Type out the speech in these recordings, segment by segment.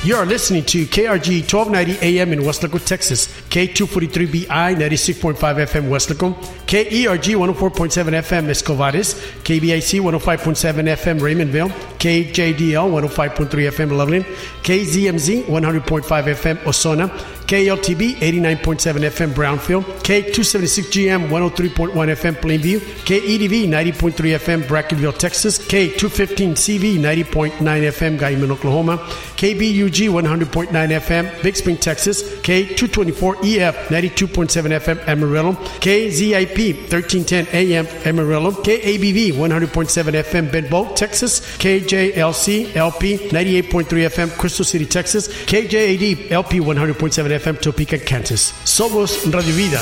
You are listening to KRG 1290 AM in Westlaco, Texas, K243BI 96.5 FM Westlaco, KERG 104.7 FM Escovares, KBIC 105.7 FM Raymondville, KJDL 105.3 FM Loveland, KZMZ 100.5 FM Ozona, KLTB 89.7 FM Brownfield, K276GM 103.1 FM Plainview, KEDV 90.3 FM Brackenville, Texas, K215CV 90.9 FM Guyman, Oklahoma, KBUG 100.9 FM Big Spring, Texas, K224EF 92.7 FM Amarillo, KZIP 1310 AM Amarillo, KABV 100.7 FM Benbow, Texas, KJLC LP 98.3 FM Crystal City, Texas, KJAD LP 100.7 FM Topeka, Kansas. Somos Radio Vida.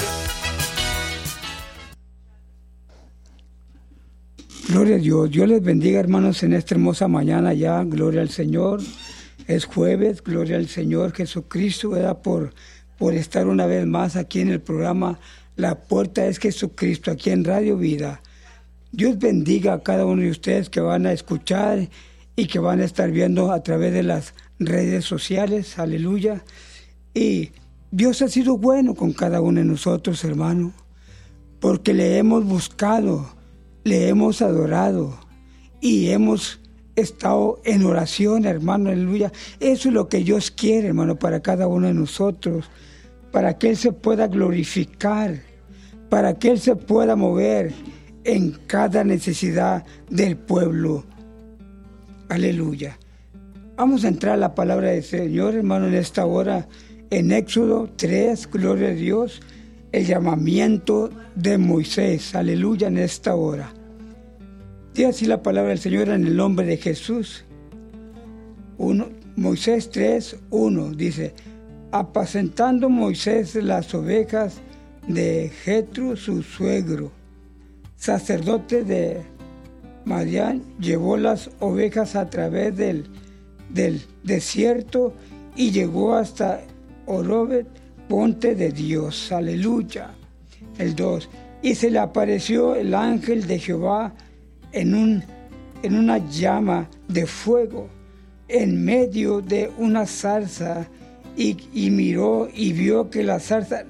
Gloria a Dios. Dios les bendiga, hermanos, en esta hermosa mañana ya. Gloria al Señor. Es jueves. Gloria al Señor Jesucristo, ¿verdad? Por estar una vez más aquí en el programa La Puerta es Jesucristo, aquí en Radio Vida. Dios bendiga a cada uno de ustedes que van a escuchar y que van a estar viendo a través de las redes sociales. Aleluya. Y Dios ha sido bueno con cada uno de nosotros, hermano, porque le hemos buscado, le hemos adorado y hemos estado en oración, hermano, aleluya. Eso es lo que Dios quiere, hermano, para cada uno de nosotros, para que Él se pueda glorificar, para que Él se pueda mover en cada necesidad del pueblo. Aleluya. Vamos a entrar a la palabra del Señor, hermano, en esta hora, en Éxodo 3, gloria a Dios, el llamamiento de Moisés, aleluya, en esta hora. Dice así la palabra del Señor en el nombre de Jesús. Moisés 3, 1, dice: apacentando Moisés las ovejas de Jetro, su suegro, sacerdote de Madián, llevó las ovejas a través del desierto y llegó hasta Orobet, monte de Dios, aleluya. El 2, y se le apareció el ángel de Jehová en una llama de fuego en medio de una zarza, y miró y vio que la zarza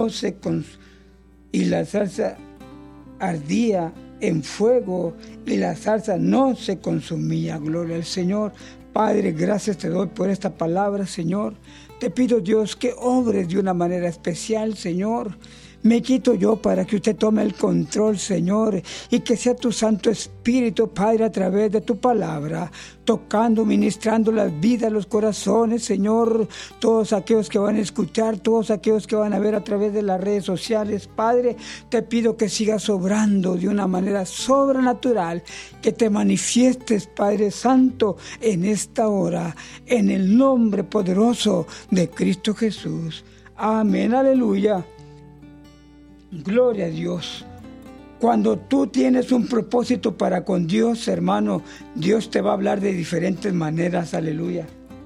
y la zarza ardía en fuego y la zarza no se consumía. Gloria al Señor. Padre, gracias te doy por esta palabra, Señor. Te pido, Dios, que obres de una manera especial, Señor. Me quito yo para que usted tome el control, Señor, y que sea tu Santo Espíritu, Padre, a través de tu palabra, tocando, ministrando las vidas, los corazones, Señor, todos aquellos que van a escuchar, todos aquellos que van a ver a través de las redes sociales. Padre, te pido que sigas obrando de una manera sobrenatural, que te manifiestes, Padre Santo, en esta hora, en el nombre poderoso de Cristo Jesús. Amén, aleluya. Gloria a Dios. Cuando tú tienes un propósito para con Dios, hermano, Dios te va a hablar de diferentes maneras, aleluya.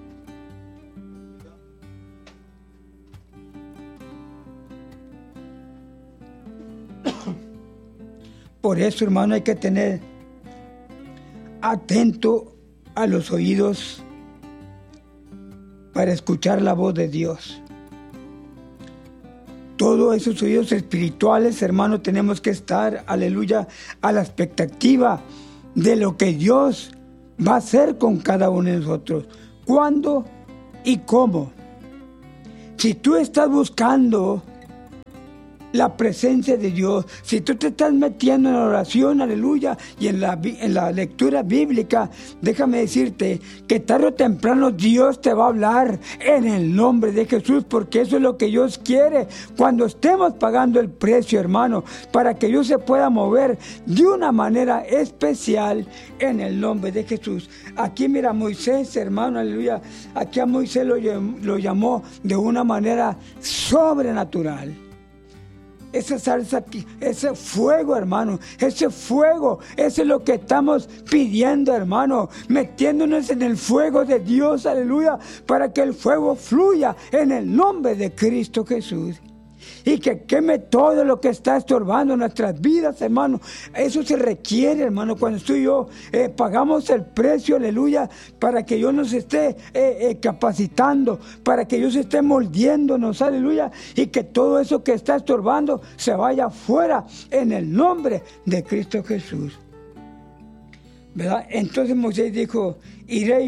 Por eso, hermano, hay que tener atento a los oídos para escuchar la voz de Dios. Todos esos oídos espirituales, hermano, tenemos que estar, aleluya, a la expectativa de lo que Dios va a hacer con cada uno de nosotros. ¿Cuándo y cómo? Si tú estás buscando la presencia de Dios, si tú te estás metiendo en la oración, aleluya, y en la lectura bíblica, déjame decirte que tarde o temprano Dios te va a hablar en el nombre de Jesús, porque eso es lo que Dios quiere. Cuando estemos pagando el precio, hermano, para que Dios se pueda mover de una manera especial en el nombre de Jesús. Aquí mira Moisés, hermano, aleluya, aquí a Moisés lo llamó de una manera sobrenatural. Esa salsa, ese fuego, hermano, ese fuego, eso es lo que estamos pidiendo, hermano, metiéndonos en el fuego de Dios, aleluya, para que el fuego fluya en el nombre de Cristo Jesús. y que queme todo lo que está estorbando nuestras vidas, hermano. Eso se requiere, hermano, cuando tú y yo pagamos el precio, aleluya, para que Dios nos esté capacitando, para que Dios esté moldeándonos, aleluya, y que todo eso que está estorbando se vaya fuera en el nombre de Cristo Jesús. ¿Verdad? Entonces Moisés dijo, iré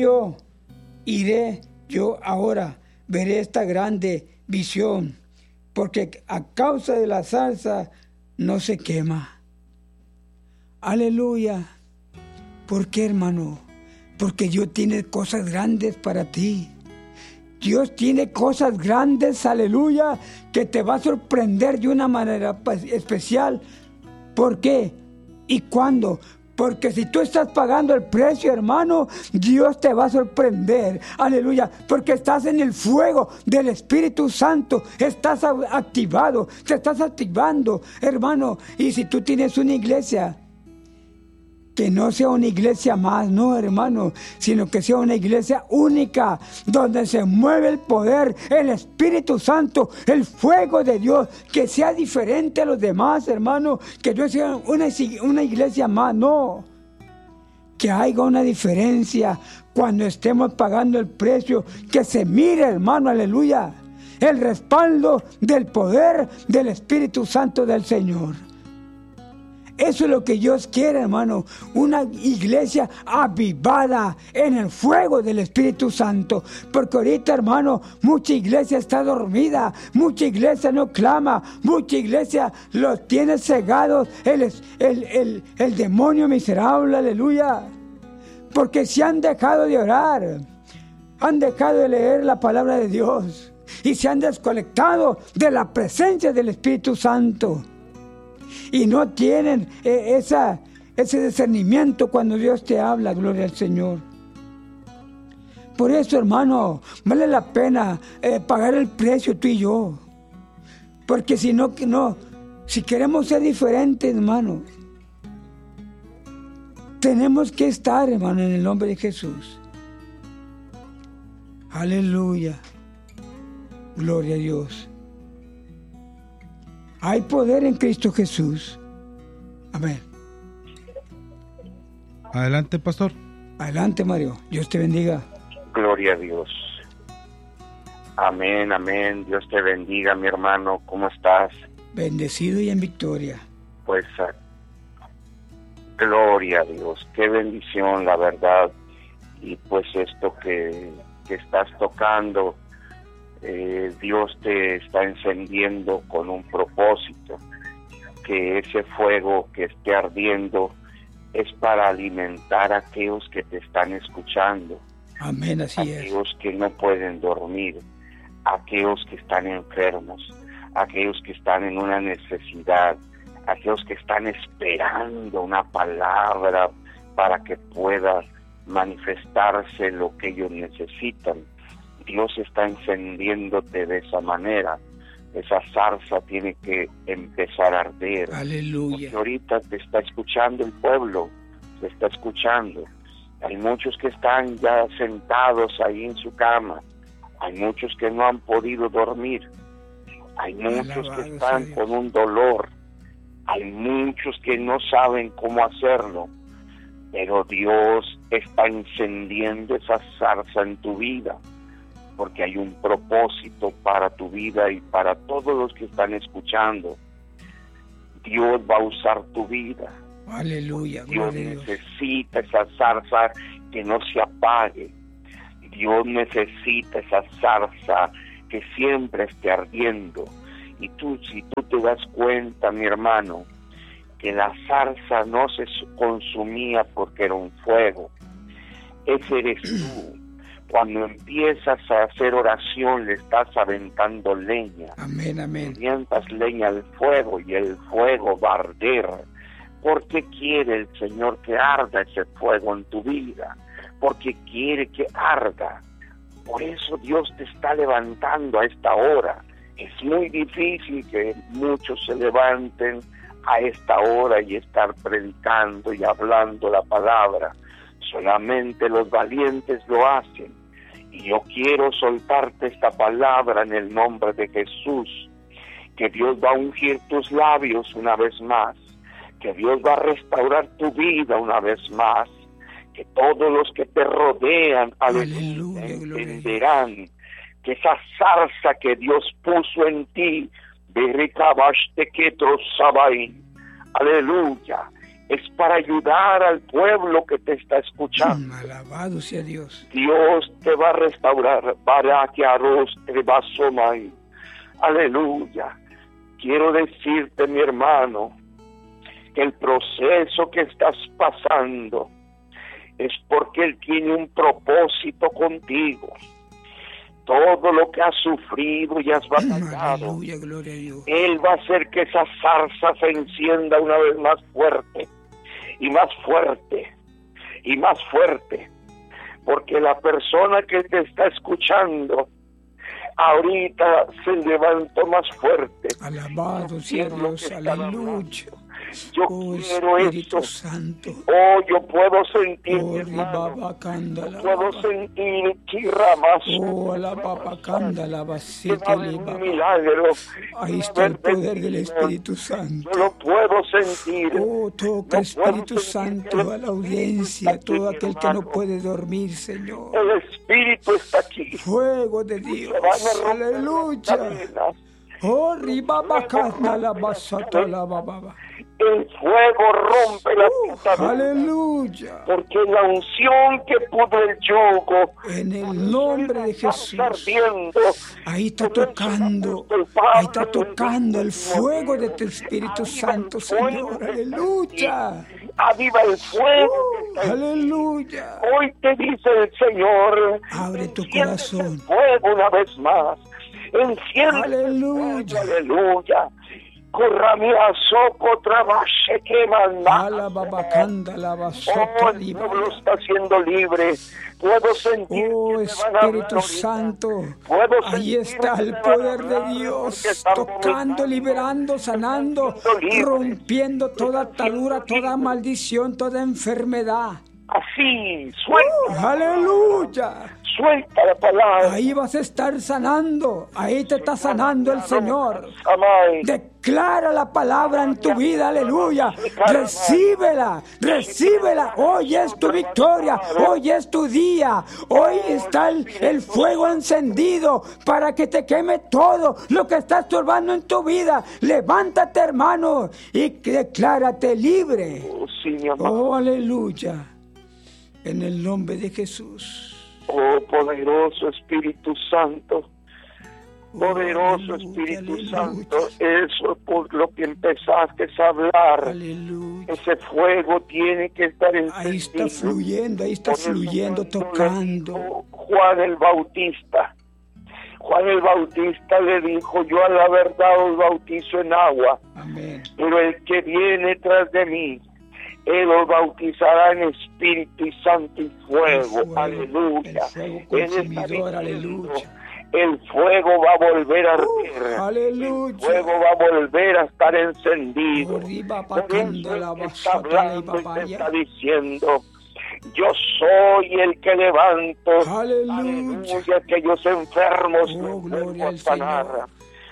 yo ahora, veré esta grande visión, porque a causa de la zarza no se quema. Aleluya. ¿Por qué, hermano? Porque Dios tiene cosas grandes para ti. Dios tiene cosas grandes, aleluya, que te va a sorprender de una manera especial. ¿Por qué? ¿Y cuándo? Porque si tú estás pagando el precio, hermano, Dios te va a sorprender. Aleluya. Porque estás en el fuego del Espíritu Santo. Estás activado. Te estás activando, hermano. Y si tú tienes una iglesia, que no sea una iglesia más, no, hermano, sino que sea una iglesia única, donde se mueve el poder, el Espíritu Santo, el fuego de Dios, que sea diferente a los demás, hermano, que no sea una iglesia más, no, que haya una diferencia cuando estemos pagando el precio, que se mire, hermano, aleluya, el respaldo del poder del Espíritu Santo del Señor. Eso es lo que Dios quiere, hermano. Una iglesia avivada en el fuego del Espíritu Santo. Porque ahorita, hermano, mucha iglesia está dormida. Mucha iglesia no clama. Mucha iglesia los tiene cegados. El demonio miserable, aleluya. Porque se han dejado de orar. Han dejado de leer la palabra de Dios. Y se han desconectado de la presencia del Espíritu Santo. Y no tienen ese discernimiento cuando Dios te habla, gloria al Señor. Por eso, hermano, vale la pena pagar el precio tú y yo. Porque si queremos ser diferentes, hermano, tenemos que estar, hermano, en el nombre de Jesús. Aleluya. Gloria a Dios. Hay poder en Cristo Jesús. Amén. Adelante, pastor. Adelante, Mario. Dios te bendiga. Gloria a Dios. Amén, amén. Dios te bendiga, mi hermano. ¿Cómo estás? Bendecido y en victoria. Pues, gloria a Dios. Qué bendición, la verdad. Y pues esto que estás tocando, Dios te está encendiendo con un propósito, que ese fuego que esté ardiendo es para alimentar a aquellos que te están escuchando. Amén, así es. Aquellos que no pueden dormir, aquellos que están enfermos, aquellos que están en una necesidad, aquellos que están esperando una palabra para que pueda manifestarse lo que ellos necesitan. Dios está encendiéndote de esa manera. Esa zarza tiene que empezar a arder. Aleluya. Porque ahorita te está escuchando el pueblo, te está escuchando. Hay muchos que están ya sentados ahí en su cama. Hay muchos que no han podido dormir. Hay muchos que están con un dolor. Hay muchos que no saben cómo hacerlo. Pero Dios está encendiendo esa zarza en tu vida, porque hay un propósito para tu vida y para todos los que están escuchando. Dios va a usar tu vida. Aleluya. Dios necesita esa zarza que no se apague. Dios necesita esa zarza que siempre esté ardiendo. Y tú, si tú te das cuenta, mi hermano, que la zarza no se consumía porque era un fuego. Ese eres tú. Cuando empiezas a hacer oración, le estás aventando leña. Amén, amén. Avientas leña al fuego y el fuego va a arder. ¿Por qué quiere el Señor que arda ese fuego en tu vida? Porque quiere que arda. Por eso Dios te está levantando a esta hora. Es muy difícil que muchos se levanten a esta hora y estar predicando y hablando la palabra. Solamente los valientes lo hacen. Y yo quiero soltarte esta palabra en el nombre de Jesús. que Dios va a ungir tus labios una vez más, que Dios va a restaurar tu vida una vez más, que todos los que te rodean, aleluya, entenderán que esa zarza que Dios puso en ti, aleluya, es para ayudar al pueblo que te está escuchando. Alabado sea Dios. Dios te va a restaurar. Aleluya. Quiero decirte, mi hermano, que el proceso que estás pasando es porque Él tiene un propósito contigo. Todo lo que has sufrido y has batallado, aleluya, gloria a Dios. Él va a hacer que esa zarza se encienda una vez más fuerte, y más fuerte, y más fuerte, porque la persona que te está escuchando ahorita se levantó más fuerte. Alabado sea Dios, aleluya. Yo quiero Espíritu eso. Santo. Oh, yo puedo sentir, Oh, hermano. ribabacanda, Yo puedo sentir chirramas. oh, alababacanda, la Que va a basita, haber un milagro. ahí está el poder del Espíritu Santo. Yo lo puedo sentir. Oh, toca Espíritu Santo a la audiencia, todo aquel que no puede dormir, Señor. El Espíritu está aquí. Fuego de Dios, Se van a romper las aleluya. cadenas. Oh, ribabacanda, la basata, la bababa. El fuego rompe las ataduras. Aleluya. Porque la unción que pudo el yugo, En el nombre de Jesús. ardiendo, Ahí está tocando, ahí está tocando el fuego de tu Espíritu Santo, Señor. Aleluya. aviva el fuego. que está en ti. Aleluya. Hoy te dice el Señor, Abre tu enciende corazón. el fuego una vez más. Enciende Aleluya. el fuego, aleluya. Corramia soco trabaje que manda. Alababacanda, la Oh, basota, el pueblo está siendo libre. Puedo sentir oh, que se van a abrir Espíritu ahorita. Santo, Puedo ahí sentir está que el se van a poder de abrir Dios, porque están tocando, vomitando. liberando, sanando, Están siendo libres. rompiendo toda atadura, toda maldición, toda enfermedad. Así, suelta, Aleluya. suelta la palabra. Ahí vas a estar sanando, ahí te está sanando el Señor. Amai. Declara la palabra en tu vida, aleluya. Recíbela, recíbela. Hoy es tu victoria, hoy es tu día. Hoy está el fuego encendido para que te queme todo lo que está estorbando en tu vida. Levántate, hermano, y declárate libre. Oh, sí, mi amado. Oh, aleluya. En el nombre de Jesús. Oh, poderoso Espíritu Santo. Poderoso Aleluya, Espíritu aleluya. Santo. Eso por lo que empezaste a hablar. Aleluya. Ese fuego tiene que estar encendido. Ahí está fluyendo, ahí está Por eso fluyendo, cuando le tocando. dijo Juan el Bautista. Juan el Bautista le dijo, yo a la verdad os bautizo en agua, Amén. pero el que viene tras de mí, Él os bautizará en Espíritu y Santo y fuego. Aleluya. El fuego Él está consumidor, diciendo, aleluya. el fuego va a volver a arder. Aleluya. El fuego va a volver a estar encendido. Arriba, Por eso bacando la es que está basata, la hablando y te papaya. está diciendo, yo soy el que levanto, Aleluya. aleluya, aquellos enfermos Oh, me gloria vuelvo a al sanar. Señor.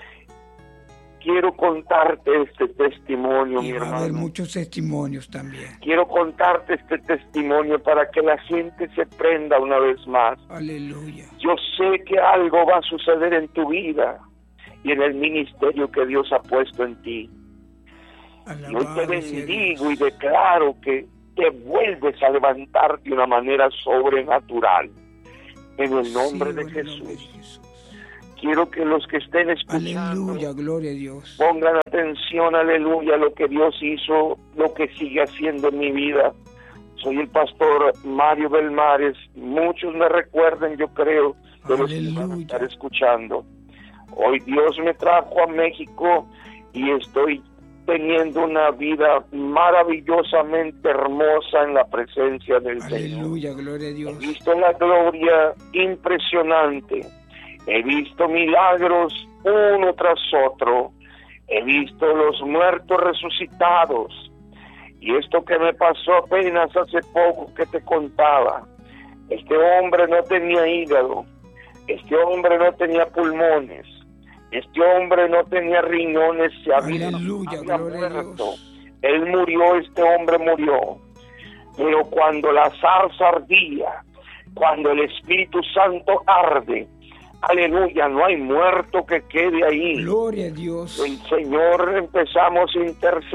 Quiero contarte este testimonio, mi Y va a haber hermano. muchos testimonios también. Quiero contarte este testimonio para que la gente se prenda una vez más. Aleluya. Yo sé que algo va a suceder en tu vida y en el ministerio que Dios ha puesto en ti. Yo te Alabado sea bendigo y Dios. declaro que te vuelves a levantar de una manera sobrenatural. En el nombre Sí, de en el nombre de Jesús. Jesús. Quiero que los que estén escuchando Aleluya, gloria a Dios. pongan atención, aleluya, a lo que Dios hizo, lo que sigue haciendo en mi vida. Soy el pastor Mario Belmares. Muchos me recuerden, yo creo, de los que van a Aleluya. estar escuchando. Hoy Dios me trajo a México y estoy teniendo una vida maravillosamente hermosa en la presencia del Señor. Aleluya, gloria a He Dios. visto la gloria impresionante. He visto milagros uno tras otro. He visto los muertos resucitados. Y esto que me pasó apenas hace poco que te contaba. Este hombre no tenía hígado. Este hombre no tenía pulmones. Este hombre no tenía riñones, se había muerto. Él murió, este hombre murió. Pero cuando la zarza ardía, cuando el Espíritu Santo arde, aleluya, no hay muerto que quede ahí. Gloria a Dios. El Señor empezamos a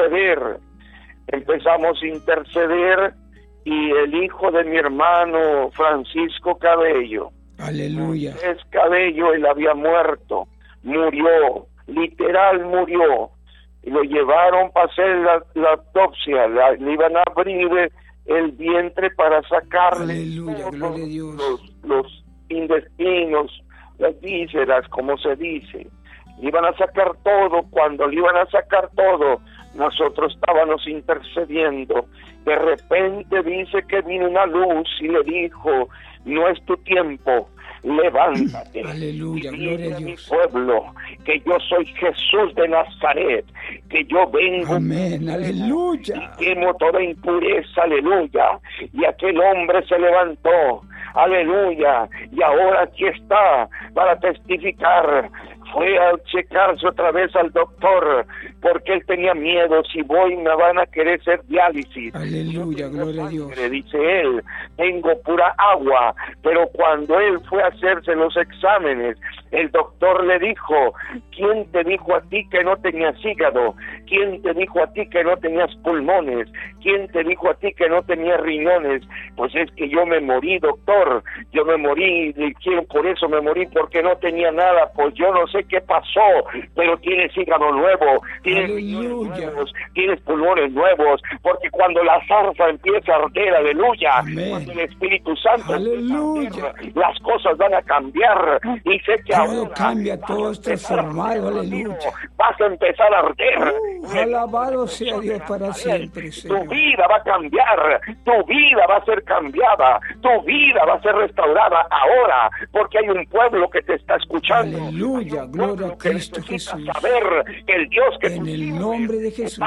interceder y el hijo de mi hermano Francisco Cabello, aleluya, es Cabello, él había muerto, murió, literal murió, y lo llevaron para hacer la autopsia, le iban a abrir el vientre para sacarle, aleluya, gloria a Dios, los intestinos, las vísceras, como se dice. Le iban a sacar todo. Cuando le iban a sacar todo, nosotros estábamos intercediendo. De repente dice que vino una luz y le dijo: no es tu tiempo, levántate. Aleluya, gloria a Dios. Mi pueblo, que yo soy Jesús de Nazaret, que yo vengo. Amén, aleluya. Y quemo toda impureza, aleluya. Y aquel hombre se levantó, aleluya, y ahora aquí está para testificar. Fue a checarse otra vez al doctor porque él tenía miedo: si voy me van a querer hacer diálisis. Aleluya, gloria a Dios. Dice él: tengo pura agua. Pero cuando él fue a hacerse los exámenes, el doctor le dijo: ¿quién te dijo a ti que no tenías hígado? ¿Quién te dijo a ti que no tenías pulmones? ¿Quién te dijo a ti que no tenías riñones? Pues es que yo me morí, doctor, yo me morí, por eso me morí, porque no tenía nada. Pues yo no sé qué pasó, pero tienes hígado nuevo, tienes riñones nuevos, tienes pulmones nuevos, porque cuando la zarza empieza a arder, aleluya, cuando el Espíritu Santo aleluya, las cosas van a cambiar, y sé que todo ahora cambia, todo es transformado, aleluya. Vas a empezar a arder. Alabado sea Dios para siempre, Señor. Tu vida va a cambiar, tu vida va a ser cambiada, tu vida va a ser restaurada ahora, porque hay un pueblo que te está escuchando. Aleluya, gloria a Cristo Jesús. Saber que el Dios que en el nombre de Jesús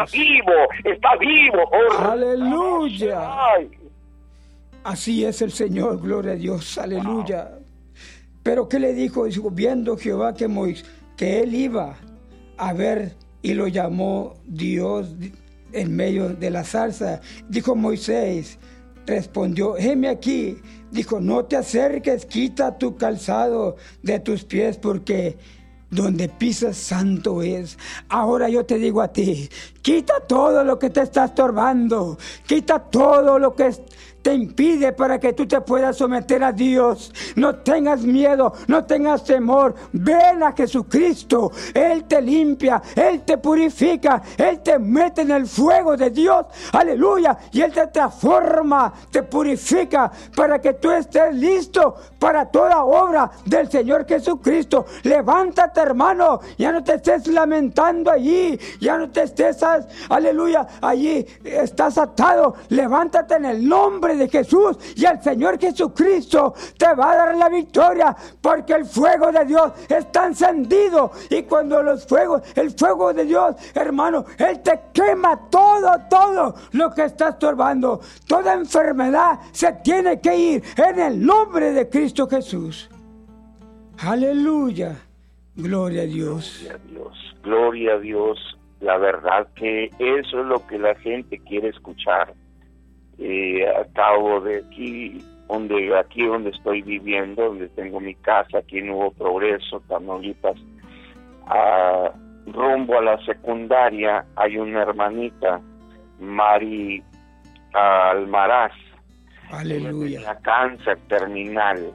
está vivo. Oh, aleluya. Ay. Así es el Señor, gloria a Dios, aleluya. Pero ¿qué le dijo? Dijo: viendo Jehová que él iba a ver, y lo llamó Dios en medio de la zarza. Dijo Moisés, respondió: heme aquí. Dijo: no te acerques, quita tu calzado de tus pies, porque donde pisas santo es. Ahora yo te digo a ti: quita todo lo que te está estorbando, quita todo lo que te impide para que tú te puedas someter a Dios. No tengas miedo, no tengas temor. Ven a Jesucristo. Él te limpia, Él te purifica, Él te mete en el fuego de Dios. Aleluya. Y Él te transforma, te purifica para que tú estés listo para toda obra del Señor Jesucristo. Levántate, hermano. Ya no te estés lamentando allí. Ya no te estés, aleluya, allí estás atado. Levántate en el nombre de Jesús, y el Señor Jesucristo te va a dar la victoria, porque el fuego de Dios está encendido. Y cuando el fuego de Dios, hermano, Él te quema todo lo que está estorbando. Toda enfermedad se tiene que ir en el nombre de Cristo Jesús. Aleluya, gloria a Dios. Gloria a Dios, gloria a Dios. La verdad que eso es lo que la gente quiere escuchar. Acabo de aquí donde estoy viviendo, donde tengo mi casa, aquí en Nuevo Progreso, Tamaulipas, rumbo a la secundaria, hay una hermanita, Mari Almaraz. Aleluya. Tenía cáncer terminal.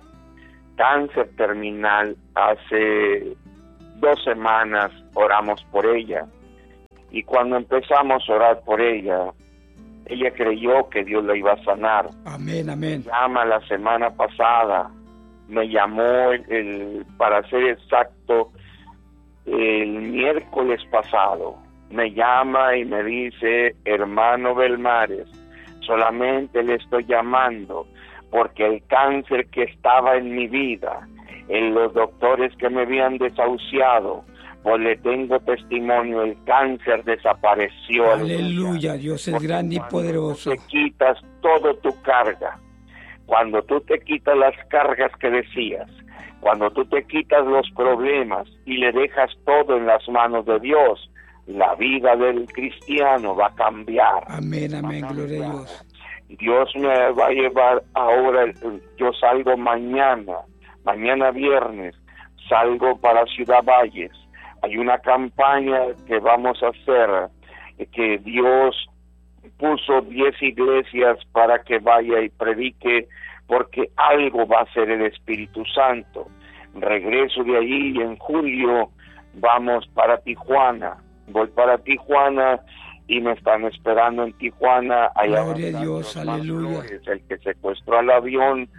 Hace 2 semanas oramos por ella, y cuando empezamos a orar por ella creyó que Dios la iba a sanar. Amén, amén. Llama la semana pasada, me llamó para ser exacto, el miércoles pasado, me llama y me dice: hermano Belmares, solamente le estoy llamando porque el cáncer que estaba en mi vida, en los doctores que me habían desahuciado, pues le tengo testimonio, el cáncer desapareció. Aleluya, Dios es grande y poderoso. Te quitas toda tu carga, cuando tú te quitas las cargas que decías, Cuando tú te quitas los problemas y le dejas todo en las manos de Dios, la vida del cristiano va a cambiar. Amén, amén, gloria a Dios. Dios me va a llevar ahora, yo salgo mañana viernes, salgo para Ciudad Valles. Hay una campaña que vamos a hacer, que Dios puso 10 iglesias para que vaya y predique, porque algo va a hacer el Espíritu Santo. Regreso de allí y en julio vamos para Tijuana. Voy para Tijuana y me están esperando en Tijuana. Gloria a Dios, aleluya. El que secuestró el avión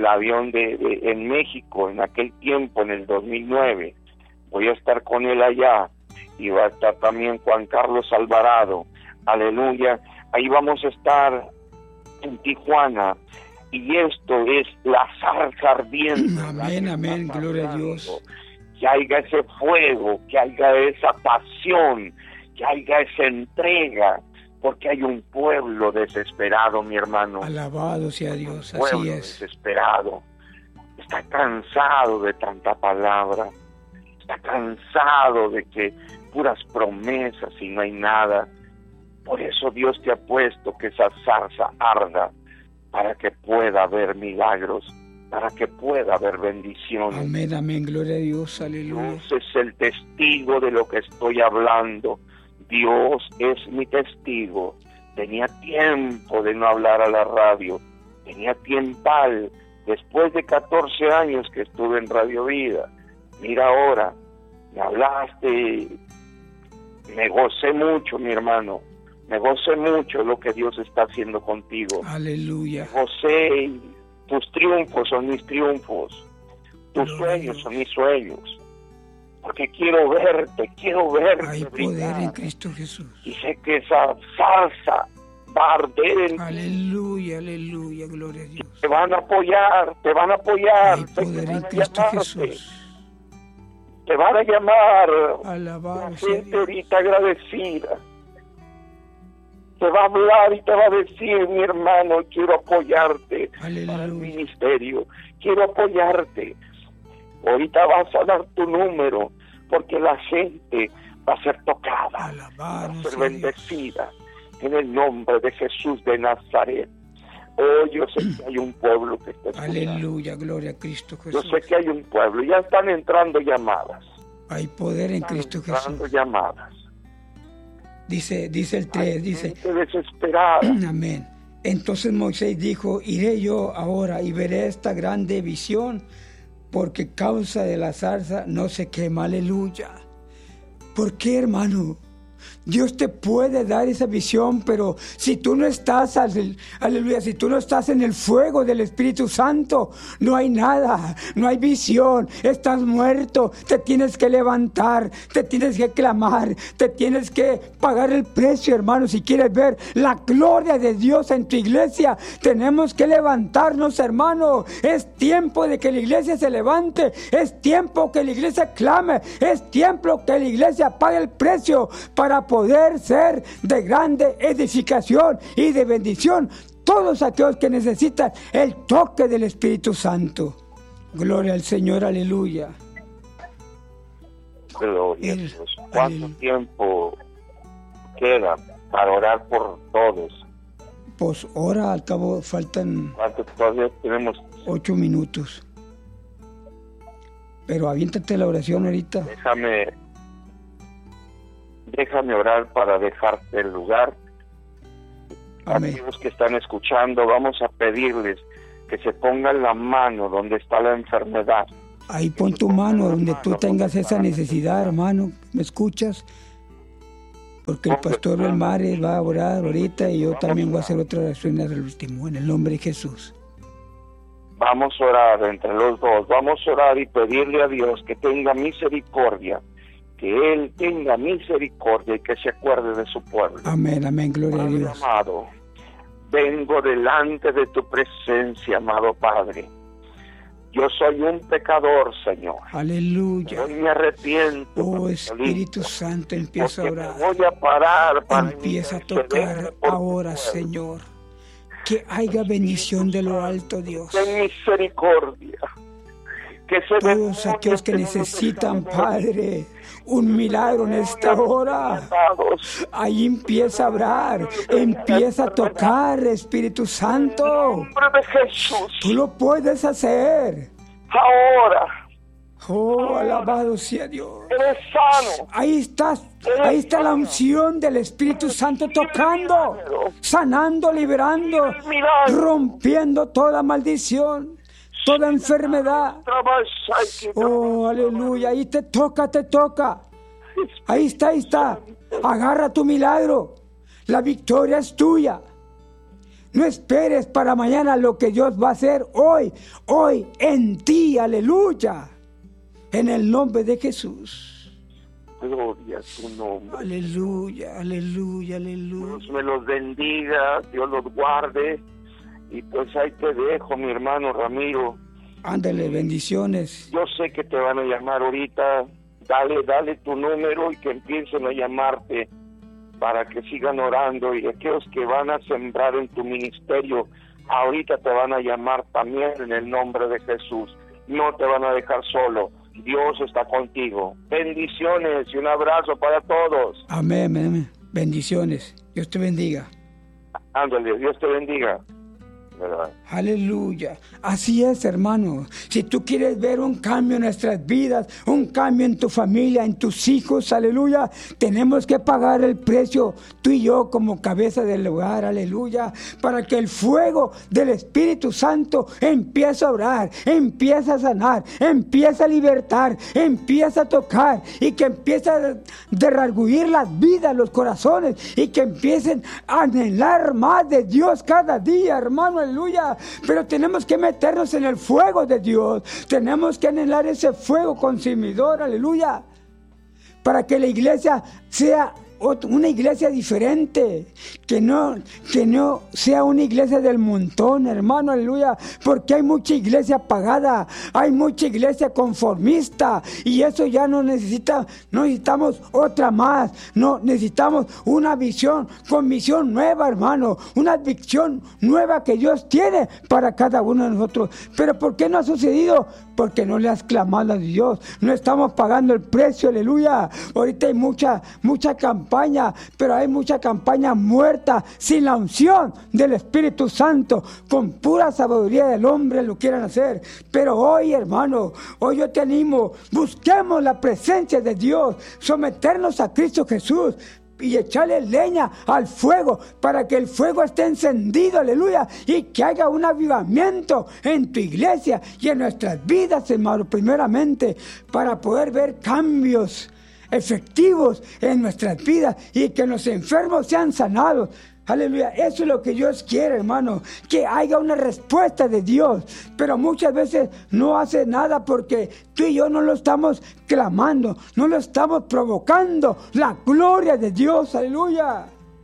en México en aquel tiempo, en el 2009. Voy a estar con él allá, y va a estar también Juan Carlos Alvarado, aleluya. Ahí vamos a estar en Tijuana, y esto es la zarza ardiente. Amén, amén, gloria a Dios. Que haya ese fuego, que haya esa pasión, que haya esa entrega, porque hay un pueblo desesperado, mi hermano. Alabado sea Dios, así es. Desesperado, está cansado de tanta palabra, está cansado de que puras promesas y no hay nada. Por eso Dios te ha puesto que esa zarza arda, para que pueda haber milagros, para que pueda haber bendiciones. Amén, amén, gloria a Dios, aleluya. Dios es el testigo de lo que estoy hablando. Dios es mi testigo. Tenía tiempo de no hablar a la radio, tenía tiempo, después de 14 años que estuve en Radio Vida. Mira ahora, me hablaste, me gocé mucho, mi hermano, me gocé mucho lo que Dios está haciendo contigo. Aleluya. Me gocé, tus triunfos son mis triunfos, tus sueños son mis sueños, porque quiero verte Hay poder en Cristo Jesús. Y sé que esa salsa va a arder en aleluya, aleluya, gloria a Dios. Te van a apoyar. Hay poder en Cristo Jesús. Te van a llamar. Alabado la sea gente Dios. ahorita agradecida. Te va a hablar y te va a decir, mi hermano, quiero apoyarte para el ministerio. Quiero apoyarte. Ahorita vas a dar tu número, porque la gente va a ser tocada, va a ser bendecida en el nombre de Jesús de Nazaret. Oh, yo sé que hay un pueblo que está escuchando. Aleluya, gloria a Cristo Jesús. Yo sé que hay un pueblo, ya están entrando llamadas. Hay poder en Cristo Jesús. Entrando llamadas. Dice el 3, dice. Desesperada. Amén. Entonces Moisés dijo, iré yo ahora y veré esta grande visión, porque causa de la zarza no se quema. Aleluya. ¿Por qué, hermano? Dios te puede dar esa visión, pero si tú no estás, aleluya, si tú no estás en el fuego del Espíritu Santo, no hay nada, no hay visión, estás muerto, te tienes que levantar, te tienes que clamar, te tienes que pagar el precio, hermano. Si quieres ver la gloria de Dios en tu iglesia, tenemos que levantarnos, hermano. Es tiempo de que la iglesia se levante, es tiempo que la iglesia clame, es tiempo que la iglesia pague el precio para poder ser de grande edificación y de bendición todos aquellos que necesitan el toque del Espíritu Santo. Gloria al Señor, aleluya. Gloria a Dios. ¿Cuánto tiempo queda para orar por todos? Pues ahora al cabo faltan todavía tenemos 8 minutos. Pero aviéntate la oración ahorita. Déjame orar para dejarte el lugar. Amén. Aquellos que están escuchando, vamos a pedirles que se pongan la mano donde está la enfermedad. Ahí pon tu mano donde tú tengas esa necesidad, hermano. ¿Me escuchas? Porque el pastor Belmares va a orar ahorita y yo también voy a hacer otra oración al último, en el nombre de Jesús. Vamos a orar entre los dos, vamos a orar y pedirle a Dios que tenga misericordia, que Él tenga misericordia y que se acuerde de su pueblo. Amén, amén, gloria a Dios. Amado, vengo delante de tu presencia, amado Padre. Yo soy un pecador, Señor. Aleluya. Hoy me arrepiento. Oh, Espíritu Santo, empieza a orar. Voy a parar para empieza a tocar ahora, Señor. Que haya bendición de lo alto, Dios. Ten misericordia. que se todos aquellos que necesitan, Padre, un milagro en esta hora. Ahí empieza a hablar, empieza a tocar, Espíritu Santo. En el nombre de Jesús. Tú lo puedes hacer. Ahora. Oh, alabado sea Dios. Eres sano. Ahí está la unción del Espíritu Santo tocando, sanando, liberando, rompiendo toda maldición, toda enfermedad. Oh, aleluya. Ahí te toca. Ahí está. Agarra tu milagro. La victoria es tuya. No esperes para mañana lo que Dios va a hacer hoy en ti. Aleluya. En el nombre de Jesús. Gloria a tu nombre. Aleluya. Dios me los bendiga, Dios los guarde. Y pues ahí te dejo, mi hermano Ramiro. Ándale, bendiciones. Yo sé que te van a llamar ahorita. Dale tu número y que empiecen a llamarte para que sigan orando. Y aquellos que van a sembrar en tu ministerio, ahorita te van a llamar también en el nombre de Jesús. No te van a dejar solo. Dios está contigo. Bendiciones y un abrazo para todos. Amén. Bendiciones. Dios te bendiga. Ándale, Dios te bendiga. ¿Verdad? Aleluya. Así es, hermano. Si tú quieres ver un cambio en nuestras vidas, un cambio en tu familia, en tus hijos, aleluya, tenemos que pagar el precio, tú y yo como cabeza del hogar, aleluya, para que el fuego del Espíritu Santo empiece a orar, empiece a sanar, empiece a libertar, empiece a tocar y que empiece a derrarguir las vidas, los corazones y que empiecen a anhelar más de Dios cada día, hermano. Aleluya, pero tenemos que meternos en el fuego de Dios, tenemos que anhelar ese fuego consumidor, aleluya, para que la iglesia sea una iglesia diferente, que no sea una iglesia del montón, hermano, aleluya, porque hay mucha iglesia apagada, hay mucha iglesia conformista y eso ya no necesitamos otra más, no necesitamos una visión nueva, hermano, una visión nueva que Dios tiene para cada uno de nosotros. Pero ¿por qué no ha sucedido? Porque no le has clamado a Dios, no estamos pagando el precio, aleluya. Ahorita hay mucha campaña, pero hay mucha campaña muerta, sin la unción del Espíritu Santo, con pura sabiduría del hombre lo quieran hacer. Pero hoy, hermano, hoy yo te animo, busquemos la presencia de Dios, someternos a Cristo Jesús y echarle leña al fuego para que el fuego esté encendido, aleluya, y que haya un avivamiento en tu iglesia y en nuestras vidas, hermano, primeramente, para poder ver cambios efectivos en nuestras vidas y que los enfermos sean sanados. Aleluya, eso es lo que Dios quiere, hermano, que haya una respuesta de Dios, pero muchas veces no hace nada porque tú y yo no lo estamos clamando, no lo estamos provocando, la gloria de Dios, aleluya.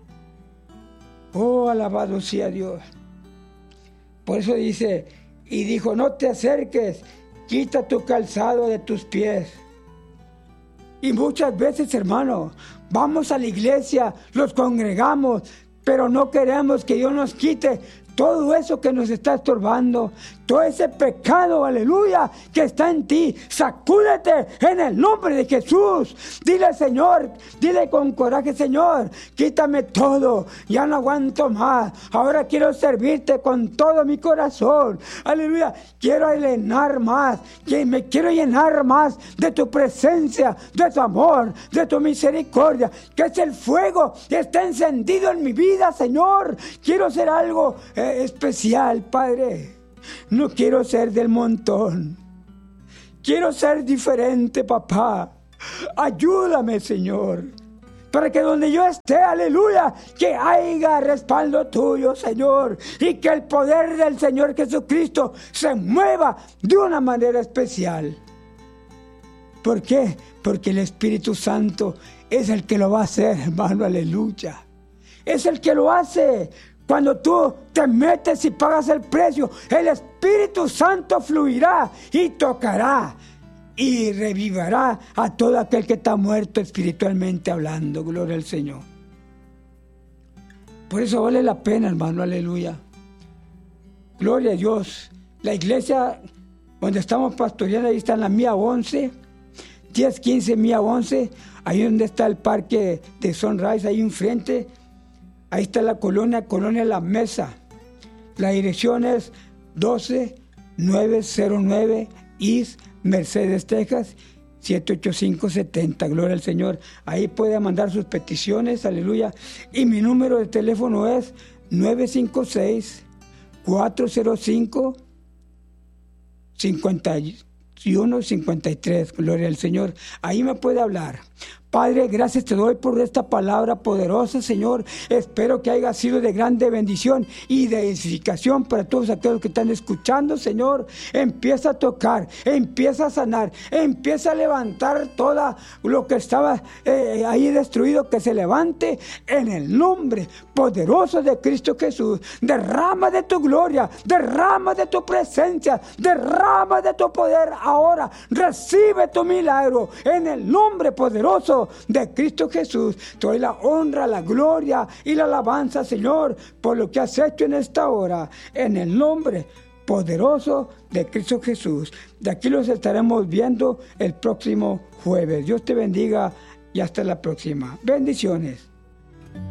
Oh, alabado sea Dios. Por eso dice, y dijo, no te acerques, quita tu calzado de tus pies. Y muchas veces, hermano, vamos a la iglesia, los congregamos, pero no queremos que Dios nos quite todo eso que nos está estorbando, todo ese pecado, aleluya, que está en ti. Sacúdete en el nombre de Jesús. Dile, Señor, dile con coraje, Señor, quítame todo, ya no aguanto más. Ahora quiero servirte con todo mi corazón. Aleluya, quiero llenar más, me quiero llenar más de tu presencia, de tu amor, de tu misericordia, que es el fuego que está encendido en mi vida, Señor. Quiero ser algo especial, Padre. No quiero ser del montón. Quiero ser diferente, papá. Ayúdame, Señor, para que donde yo esté, aleluya, que haya respaldo tuyo, Señor, y que el poder del Señor Jesucristo se mueva de una manera especial. ¿Por qué? Porque el Espíritu Santo es el que lo va a hacer, hermano, aleluya. Es el que lo hace. Cuando tú te metes y pagas el precio, el Espíritu Santo fluirá y tocará y revivirá a todo aquel que está muerto espiritualmente hablando. Gloria al Señor. Por eso vale la pena, hermano, aleluya. Gloria a Dios. La iglesia donde estamos pastoreando, ahí está en la Mía 11, 1015 Mía 11, ahí donde está el parque de Sunrise, ahí enfrente, ahí está la colonia La Mesa. La dirección es 12909 East Mercedes, Texas, 78570. Gloria al Señor. Ahí puede mandar sus peticiones, aleluya. Y mi número de teléfono es 956-405-5153. Gloria al Señor. Ahí me puede hablar. Padre, gracias te doy por esta palabra poderosa, Señor. Espero que haya sido de grande bendición y de edificación para todos aquellos que están escuchando, Señor. Empieza a tocar, empieza a sanar, empieza a levantar todo lo que estaba ahí destruido, que se levante en el nombre poderoso de Cristo Jesús. Derrama de tu gloria, derrama de tu presencia, derrama de tu poder ahora. Recibe tu milagro en el nombre poderoso de Cristo Jesús. Te doy la honra, la gloria y la alabanza, Señor, por lo que has hecho en esta hora, en el nombre poderoso de Cristo Jesús. De aquí los estaremos viendo el próximo jueves. Dios te bendiga y hasta la próxima. Bendiciones.